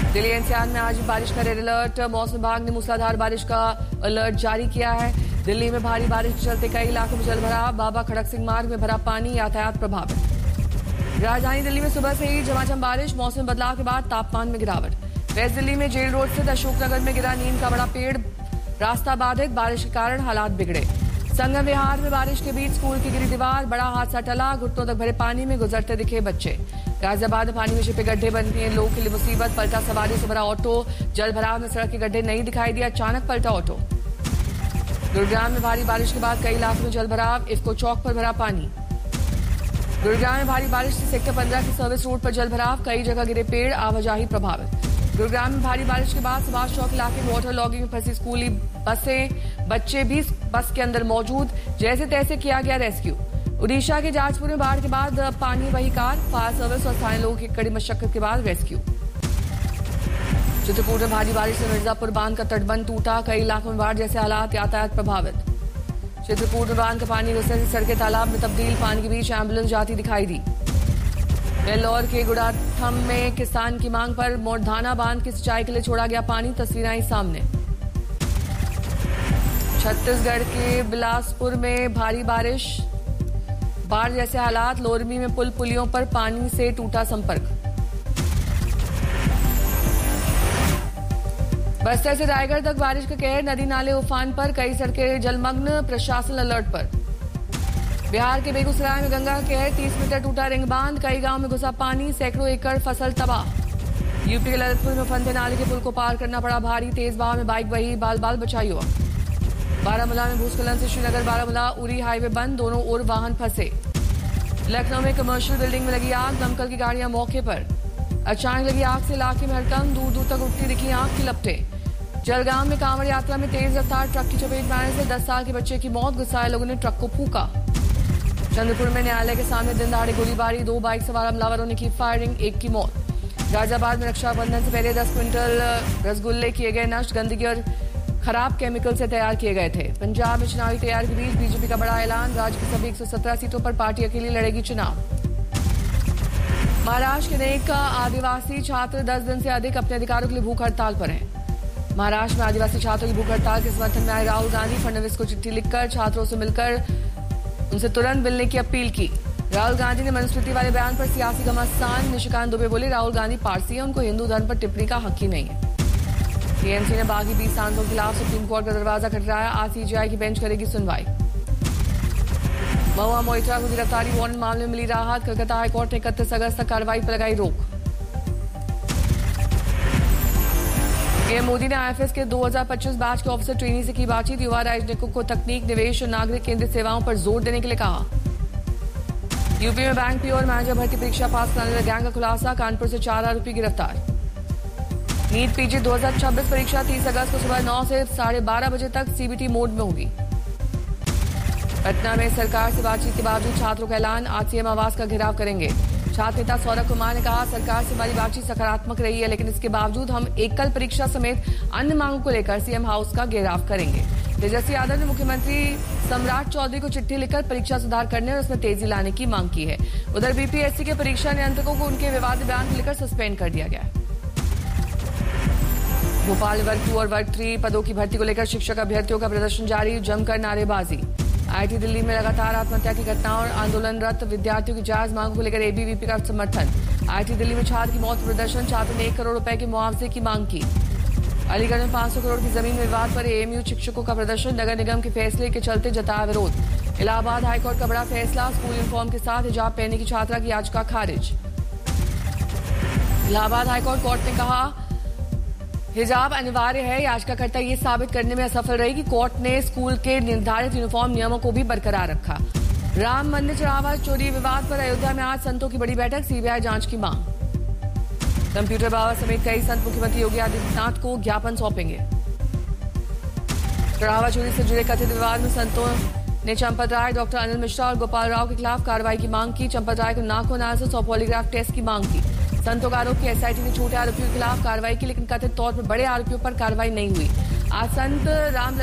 Delhi NCR में आज बारिश का रेड अलर्ट। मौसम विभाग ने मूसलाधार बारिश का अलर्ट जारी किया है। दिल्ली में भारी बारिश के चलते कई इलाकों में जलभराव। बाबा खड़क सिंह मार्ग में भरा पानी, यातायात प्रभावित। राजधानी दिल्ली में सुबह से ही झमाझम बारिश। मौसम बदलाव के बाद तापमान में गिरावट। वेस्ट दिल्ली में जेल रोड स्थित अशोकनगर में गिरा नीम का बड़ा पेड़, रास्ता बाधित। बारिश के कारण हालात बिगड़े। संगम विहार में बारिश के बीच स्कूल की गिरी दीवार, बड़ा हादसा टला। घुटनों तक भरे पानी में गुजरते दिखे बच्चे। गाजियाबाद में पानी में छिपे गड्ढे बनने लोगों के लिए मुसीबत। पलटा सवारियों से भरा ऑटो। जल भराव में सड़क के गड्ढे नहीं दिखाई दिया, अचानक पलटा ऑटो। गुरुग्राम में भारी बारिश के बाद कई इलाकों में जल भराव। इफ्को चौक पर भरा पानी। गुरुग्राम में भारी बारिश से सेक्टर 15 की सर्विस रोड पर जल भराव। कई जगह गिरे पेड़, आवाजाही प्रभावित। गुरुग्राम में भारी बारिश के बाद सुभाष चौक इलाके में वाटर लॉगिंग में फंसी स्कूली बसें, बच्चे भी बस के अंदर मौजूद। जैसे तैसे किया गया रेस्क्यू। उड़ीसा के जाजपुर में बाढ़ के बाद पानी वही कार। फायर सर्विस और स्थानीय लोगों की कड़ी मशक्कत के बाद रेस्क्यू। चित्रकूट में भारी बारिश से मिर्जापुर बांध का तटबंध टूटा। कई इलाकों में बाढ़ जैसे हालात, यातायात प्रभावित। चित्रकूट में बांध का पानी घुसने से सड़कें तालाब में तब्दील। पानी के बीच एम्बुलेंस जाती दिखाई दी। वेल्लोर के गुड़ाथम में किसान की मांग पर मोरधाना बांध की सिंचाई के लिए छोड़ा गया पानी। तस्वीरें आई सामने। छत्तीसगढ़ के बिलासपुर में भारी बारिश, बाढ़ जैसे हालात। लोरमी में पुल पुलियों पर पानी से टूटा संपर्क। बस्तर से रायगढ़ तक बारिश का कहर। नदी नाले उफान पर, कई सड़कें जलमग्न। प्रशासन अलर्ट पर। बिहार के बेगूसराय में गंगा का कहर। 30 मीटर टूटा रिंग बांध। कई गांव में घुसा पानी। सैकड़ों एकड़ फसल तबाह। यूपी के ललितपुर में फंदे नाले के पुल को पार करना पड़ा भारी। तेज बहाव में बाइक बही, बाल बाल बचा युवक। बारामूला में भूस्खलन से श्रीनगर बारामूला उरी हाईवे बंद। दोनों ओर वाहन फंसे। लखनऊ में कमर्शियल बिल्डिंग में लगी आग। दमकल की गाड़ियां मौके पर। अचानक लगी आग से इलाके में हड़कंप। दूर दूर तक उठती दिखी आग की लपटें। जलगांव में कांवड़ यात्रा में तेज रफ्तार ट्रक की चपेट में आने से 10 साल के बच्चे की मौत। गुस्साए लोगों ने ट्रक को फूका। चंद्रपुर में न्यायालय के सामने दिन दहाड़े गोलीबारी। 2 बाइक सवार हमलावरों ने की फायरिंग, एक की मौत। गाजियाबाद में रक्षाबंधन से पहले 10 क्विंटल रसगुल्ले किए गए नष्ट। गंदगी और खराब केमिकल से तैयार किए गए थे। पंजाब में चुनावी तैयारी के बीच बीजेपी का बड़ा ऐलान। राज्य की सभी 117 सीटों पर पार्टी अकेली लड़ेगी चुनाव। महाराष्ट्र के अनेक आदिवासी छात्र 10 दिन से अधिक अपने अधिकारों के लिए भूख हड़ताल पर हैं। महाराष्ट्र में आदिवासी छात्रों की भूख हड़ताल के समर्थन में आए राहुल गांधी फडणवीस को चिट्ठी लिखकर छात्रों से मिलकर उनसे तुरंत मिलने की अपील की। राहुल गांधी ने मनुस्मृति वाले बयान पर सियासी घमासान। निशिकांत दुबे बोले, राहुल गांधी पारसी है, उनको हिंदू धर्म पर टिप्पणी का हक ही नहीं है। टीएमसी ने बागी 20 सांसदों के खिलाफ सुप्रीम कोर्ट का दरवाजा खटखटाया। आज सीजीआई की बेंच करेगी सुनवाई। महुआ मोइत्रा को गिरफ्तारी वारंट मामले में मिली राहत। कलकत्ता हाईकोर्ट ने 31 अगस्त तक कार्रवाई पर लगाई रोक। पीएम मोदी ने आईएफएस के 2025 बैच के ऑफिसर ट्रेनी से की बातचीत। युवा राजनयिकों को तकनीक, निवेश और नागरिक केंद्रित सेवाओं पर जोर देने के लिए कहा। यूपी में बैंक पीओ और मैनेजर भर्ती परीक्षा पास कराने वाले गैंग का खुलासा। कानपुर से 4 आरोपी गिरफ्तार। नीट पीजी 2026 परीक्षा 30 अगस्त को सुबह 9 से 12:30 बजे तक सीबीटी मोड में होगी। पटना में सरकार से बातचीत के बावजूद छात्रों का ऐलान। आज सीएम आवास का घेराव करेंगे। छात्र नेता सौरभ कुमार ने कहा, सरकार से हमारी बातचीत सकारात्मक रही है, लेकिन इसके बावजूद हम एकल परीक्षा समेत अन्य मांगों को लेकर सीएम हाउस का घेराव करेंगे। तेजस्वी यादव ने मुख्यमंत्री सम्राट चौधरी को चिट्ठी लिखकर परीक्षा सुधार करने और उसमें तेजी लाने की मांग की है। उधर बीपीएससी के परीक्षा नियंत्रकों को उनके विवादित बयान को लेकर सस्पेंड कर दिया गया है। भोपाल वर्ग 2 और वर्ग 3 पदों की भर्ती को लेकर शिक्षक अभ्यर्थियों का प्रदर्शन जारी। जमकर नारेबाजी। आईआईटी दिल्ली में लगातार आत्महत्या की घटनाओं और आंदोलनरत विद्यार्थियों की जायज मांगों को लेकर एबीवीपी का समर्थन। आईआईटी दिल्ली में छात्र की मौत प्रदर्शन। छात्रों ने 1 करोड़ रुपए के मुआवजे की मांग की। अलीगढ़ में 500 करोड़ की जमीन विवाद पर एएमयू शिक्षकों का प्रदर्शन। नगर निगम के फैसले के चलते जताया विरोध। इलाहाबाद हाईकोर्ट का बड़ा फैसला। स्कूल यूनिफॉर्म के साथ हिजाब पहनने की छात्रा की याचिका खारिज। इलाहाबाद हाईकोर्ट ने कहा, हिजाब अनिवार्य है। याचिकाकर्ता ये साबित करने में असफल रही कि कोर्ट ने स्कूल के निर्धारित यूनिफॉर्म नियमों को भी बरकरार रखा। राम मंदिर चढ़ावा चोरी विवाद पर अयोध्या में आज संतों की बड़ी बैठक। सीबीआई जांच की मांग। कंप्यूटर बाबा समेत कई संत मुख्यमंत्री योगी आदित्यनाथ को ज्ञापन सौंपेंगे। चढ़ावा चोरी से जुड़े कथित विवाद में संतों ने चंपत राय, डॉक्टर अनिल मिश्रा और गोपाल राव के खिलाफ कार्रवाई की मांग की। चंपत राय को नाको एनालिसिस और पॉलीग्राफ टेस्ट की मांग की। संतों का आरोप की एसआईटी ने छोटे आरोपियों के खिलाफ कार्रवाई की, लेकिन कथित तौर पर बड़े आरोपियों पर कार्रवाई नहीं हुई। आज संत राम